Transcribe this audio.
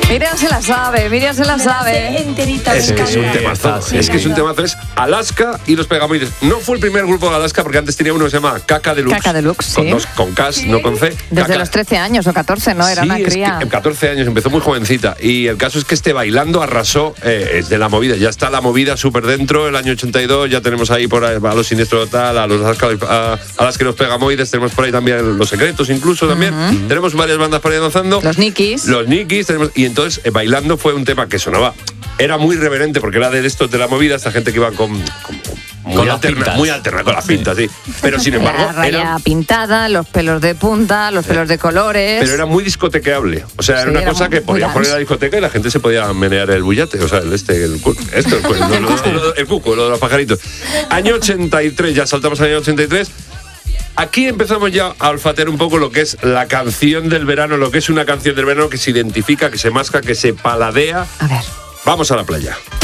Miriam se la sabe. Enterita. Es que es un temazo. Es que es un temazo. Es Alaska y los Pegamoides. No fue el primer grupo de Alaska porque antes tenía uno que se llama Caca Deluxe. Caca Deluxe, con sí. Con K, no con C. Desde Caca. los 13 años o 14, ¿no? Era Sí, una cría. Es que en 14 años, empezó muy jovencita. Y el caso es que Bailando arrasó es de la movida. Ya está la movida súper dentro. El año 82 ya tenemos ahí por ahí a los Siniestro Total, a los Alaska y los Pegamoides. Tenemos por ahí también Los Secretos incluso también. Tenemos varias bandas por ahí danzando. Los Nikis. Y entonces Bailando fue un tema que sonaba. Era muy reverente porque era de estos de la movida, esta gente que iba muy alterna con las pintas, sí. Pero sin embargo, la raya pintada, los pelos de punta, los pelos de colores. Pero era muy discotequeable. O sea, era una cosa que podías poner en la discoteca y la gente se podía menear el bullate. O sea, el cuco, lo de los pajaritos. Año 83, ya saltamos al año 83. Aquí empezamos ya a olfatear un poco lo que es la canción del verano, lo que es una canción del verano que se identifica, que se masca, que se paladea. A ver. Vamos a la playa.